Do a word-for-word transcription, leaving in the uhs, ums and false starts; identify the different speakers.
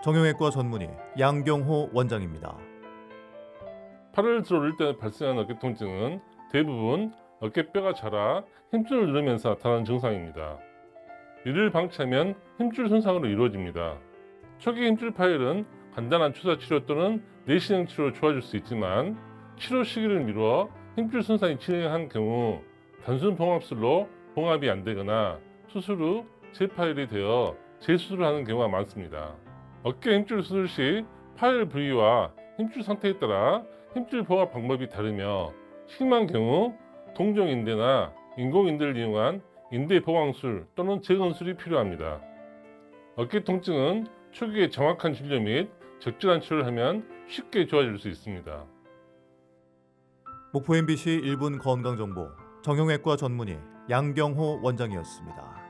Speaker 1: 정형외과 전문의 양경호 원장입니다.
Speaker 2: 팔을 들어 올릴 때 발생하는 어깨 통증은 대부분 어깨뼈가 자라 힘줄을 누르면서 나타나는 증상입니다. 이를 방치하면 힘줄 손상으로 이루어집니다. 초기 힘줄 파열은 간단한 주사 치료 또는 내시경 치료로 좋아질 수 있지만 치료 시기를 미루어 힘줄 손상이 진행한 경우 단순 봉합술로 봉합이 안 되거나 수술 후 재파열이 되어 재수술을 하는 경우가 많습니다. 어깨 힘줄 수술 시 파열 부위와 힘줄 상태에 따라 힘줄 봉합 방법이 다르며 심한 경우 동종인대나 인공인대를 이용한 인대 보강술 또는 재건술이 필요합니다. 어깨 통증은 초기에 정확한 진료 및 적절한 치료를 하면 쉽게 좋아질 수 있습니다.
Speaker 1: 목포 엠비씨 일 분 건강정보 정형외과 전문의 양경호 원장이었습니다.